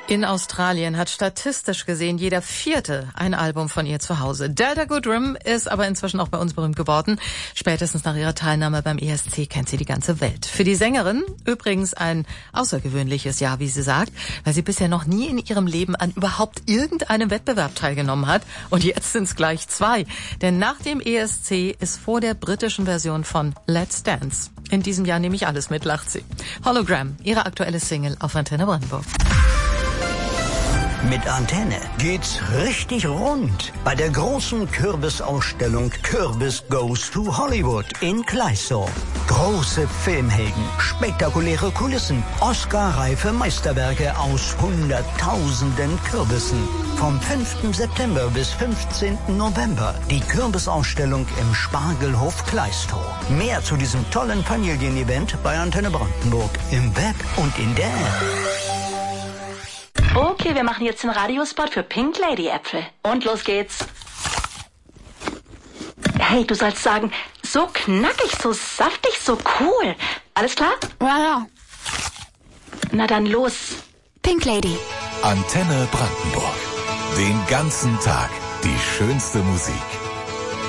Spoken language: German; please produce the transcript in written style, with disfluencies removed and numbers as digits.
In Australien hat statistisch gesehen jeder Vierte ein Album von ihr zu Hause. Delta Goodrem ist aber inzwischen auch bei uns berühmt geworden. Spätestens nach ihrer Teilnahme beim ESC kennt sie die ganze Welt. Für die Sängerin übrigens ein außergewöhnliches Jahr, wie sie sagt, weil sie bisher noch nie in ihrem Leben an überhaupt irgendeinem Wettbewerb teilgenommen hat. Und jetzt sind es gleich 2. Denn nach dem ESC ist vor der britischen Version von Let's Dance. In diesem Jahr nehme ich alles mit, lacht sie. Hologram, ihre aktuelle Single auf Antenne Brandenburg. Mit Antenne geht's richtig rund bei der großen Kürbisausstellung Kürbis Goes to Hollywood in Kleißau. Große Filmhelden, spektakuläre Kulissen, Oscar-reife Meisterwerke aus Hunderttausenden Kürbissen. Vom 5. September bis 15. November die Kürbisausstellung im Spargelhof Kleißau. Mehr zu diesem tollen Familienevent bei Antenne Brandenburg im Web und in der App. Okay, wir machen jetzt den Radiospot für Pink Lady Äpfel. Und los geht's. Hey, du sollst sagen, so knackig, so saftig, so cool. Alles klar? Ja. Na dann los. Pink Lady. Antenne Brandenburg. Den ganzen Tag die schönste Musik.